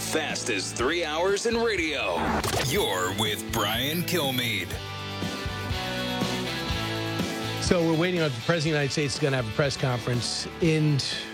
fastest 3 hours in radio. You're with Brian Kilmeade. So we're waiting on the President of the United States is going to have a press conference in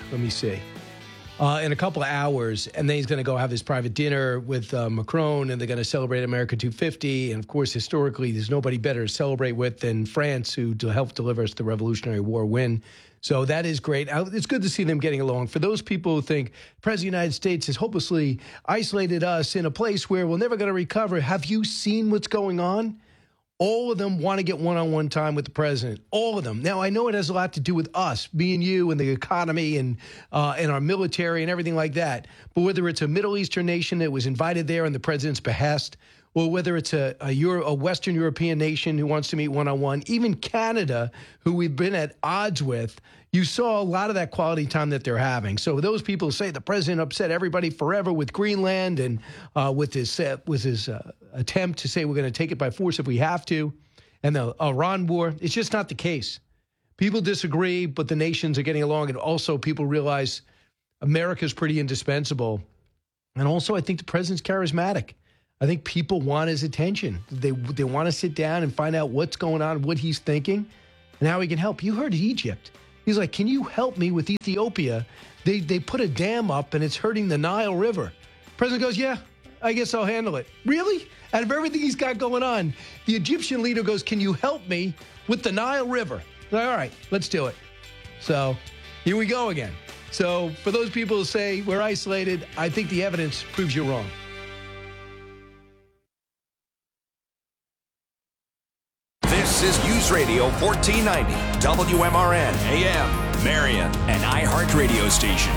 a couple of hours, and then he's going to go have his private dinner with Macron, and they're going to celebrate America 250. And, of course, historically, there's nobody better to celebrate with than France, who helped deliver us the Revolutionary War win. So that is great. It's good to see them getting along. For those people who think the President of the United States has hopelessly isolated us in a place where we're never going to recover, have you seen what's going on? All of them want to get one-on-one time with the president. All of them. Now, I know it has a lot to do with us, me and you, and the economy and our military and everything like that. But whether it's a Middle Eastern nation that was invited there on the president's behest, or whether it's a Western European nation who wants to meet one-on-one, even Canada, who we've been at odds with, you saw a lot of that quality time that they're having. So those people who say the president upset everybody forever with Greenland and with his attempt to say we're going to take it by force if we have to, and the Iran war, it's just not the case. People disagree, but the nations are getting along, and also people realize America's pretty indispensable. And also, I think the president's charismatic. I think people want his attention. They want to sit down and find out what's going on, what he's thinking, and how he can help. You heard Egypt. He's like, can you help me with Ethiopia? They put a dam up, and it's hurting the Nile River. President goes, yeah, I guess I'll handle it. Really? Out of everything he's got going on, the Egyptian leader goes, can you help me with the Nile River? Like, all right, let's do it. So here we go again. So for those people who say we're isolated, I think the evidence proves you wrong. This is News Radio 1490, WMRN AM, Marion, an iHeart radio station.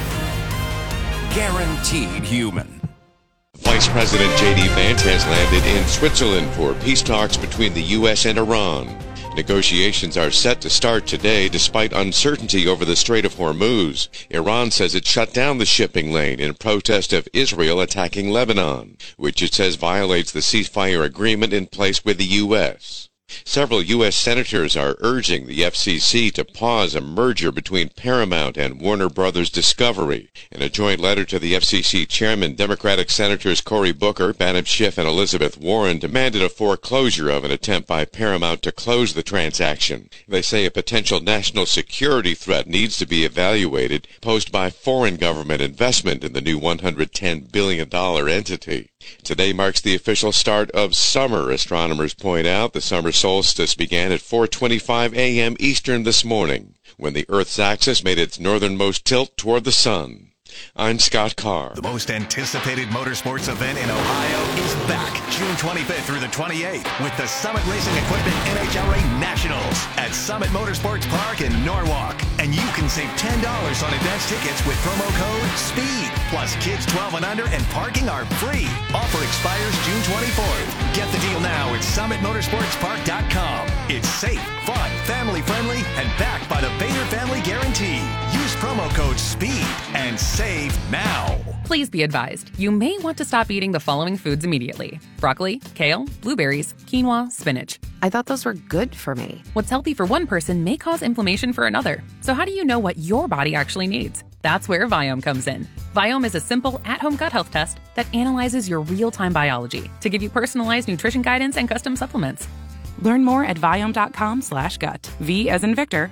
Guaranteed human. Vice President J.D. Vance has landed in Switzerland for peace talks between the U.S. and Iran. Negotiations are set to start today despite uncertainty over the Strait of Hormuz. Iran says it shut down the shipping lane in protest of Israel attacking Lebanon, which it says violates the ceasefire agreement in place with the U.S. Several U.S. senators are urging the FCC to pause a merger between Paramount and Warner Brothers Discovery. In a joint letter to the FCC chairman, Democratic Senators Cory Booker, Adam Schiff, and Elizabeth Warren demanded a foreclosure of an attempt by Paramount to close the transaction. They say a potential national security threat needs to be evaluated posed by foreign government investment in the new $110 billion entity. Today marks the official start of summer. Astronomers point out the summer solstice began at 4:25 a.m. Eastern this morning, when the Earth's axis made its northernmost tilt toward the sun. I'm Scott Carr. The most anticipated motorsports event in Ohio is back June 25th through the 28th with the Summit Racing Equipment NHRA Nationals at Summit Motorsports Park in Norwalk. And you can save $10 on advance tickets with promo code SPEED. Plus, kids 12 and under and parking are free. Offer expires June 24th. Get the deal now at SummitMotorsportsPark.com. It's safe, fun, family-friendly, and backed by the Bader Family Guarantee. Use promo code SPEED and save now. Please be advised, you may want to stop eating the following foods immediately: broccoli, kale, blueberries, quinoa, spinach. I thought those were good for me. What's healthy for one person may cause inflammation for another. So how do you know what your body actually needs? That's where Viome comes in. Viome is a simple, at-home gut health test that analyzes your real-time biology to give you personalized nutrition guidance and custom supplements. Learn more at Viome.com/gut. V as in Victor,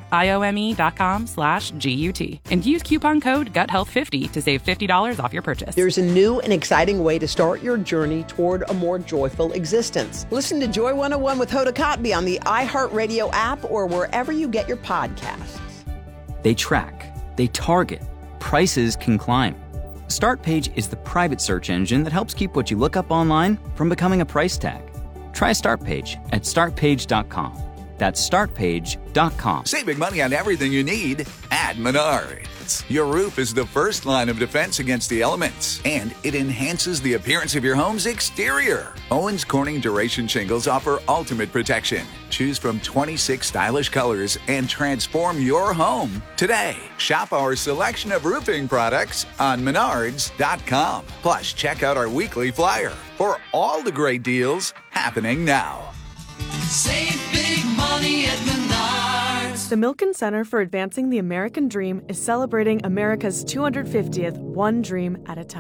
IOME.com/GUT. And use coupon code GUTHEALTH50 to save $50 off your purchase. There's a new and exciting way to start your journey toward a more joyful existence. Listen to Joy 101 with Hoda Kotb on the iHeartRadio app or wherever you get your podcasts. They track, they target, prices can climb. Startpage is the private search engine that helps keep what you look up online from becoming a price tag. Try Startpage at startpage.com. That's startpage.com. Saving money on everything you need at Menards. Your roof is the first line of defense against the elements, and it enhances the appearance of your home's exterior. Owens Corning Duration Shingles offer ultimate protection. Choose from 26 stylish colors and transform your home today. Shop our selection of roofing products on Menards.com. Plus, check out our weekly flyer for all the great deals happening now. Save big money at Menards. The Milken Center for Advancing the American Dream is celebrating America's 250th One Dream at a Time.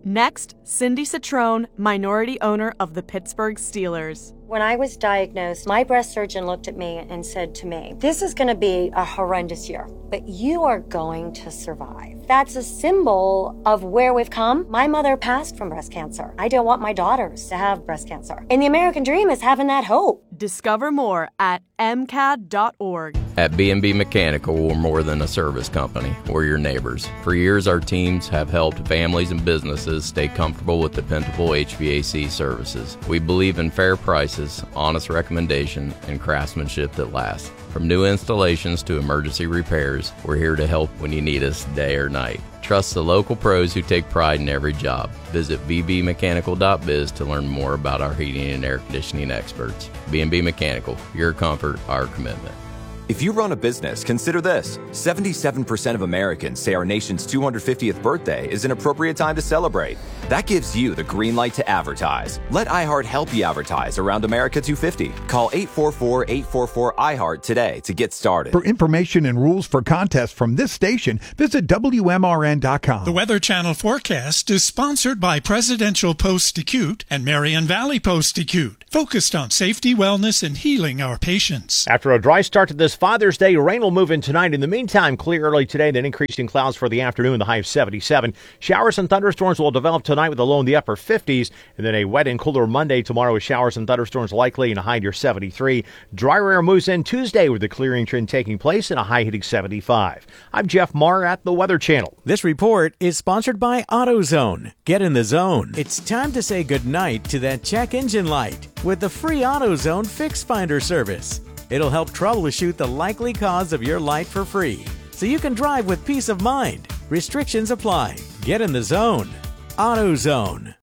Next, Cindy Citrone, minority owner of the Pittsburgh Steelers. When I was diagnosed, my breast surgeon looked at me and said to me, "This is going to be a horrendous year, but you are going to survive." That's a symbol of where we've come. My mother passed from breast cancer. I don't want my daughters to have breast cancer. And the American dream is having that hope. Discover more at MCAD.org. At B&B Mechanical, we're more than a service company. We're your neighbors. For years, our teams have helped families and businesses stay comfortable with dependable HVAC services. We believe in fair prices, honest recommendation, and craftsmanship that lasts. From new installations to emergency repairs, we're here to help when you need us day or night. Trust the local pros who take pride in every job. Visit bbmechanical.biz to learn more about our heating and air conditioning experts. B&B Mechanical, your comfort, our commitment. If you run a business, consider this. 77% of Americans say our nation's 250th birthday is an appropriate time to celebrate. That gives you the green light to advertise. Let iHeart help you advertise around America 250. Call 844-844-iHeart today to get started. For information and rules for contests from this station, visit WMRN.com. The Weather Channel forecast is sponsored by Presidential Post-Acute and Marion Valley Post-Acute, focused on safety, wellness, and healing our patients. After a dry start to this Father's Day, rain will move in tonight. In the meantime, clear early today, then increasing clouds for the afternoon, the high of 77. Showers and thunderstorms will develop tonight with a low in the upper 50s, and then a wet and cooler Monday tomorrow with showers and thunderstorms likely and a high near 73. Drier air moves in Tuesday with the clearing trend taking place and a high hitting 75. I'm Jeff Marr at the Weather Channel. This report is sponsored by AutoZone. Get in the zone. It's time to say goodnight to that check engine light with the free AutoZone Fix Finder service. It'll help troubleshoot the likely cause of your light for free, so you can drive with peace of mind. Restrictions apply. Get in the zone. AutoZone.